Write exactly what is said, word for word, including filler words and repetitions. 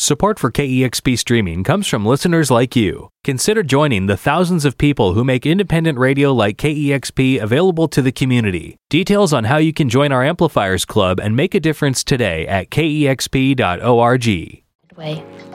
Support for K E X P Streaming comes from listeners like you. Consider joining the thousands of people who make independent radio like K E X P available to the community. Details on how you can join our Amplifiers Club and make a difference today at K E X P dot org. Way.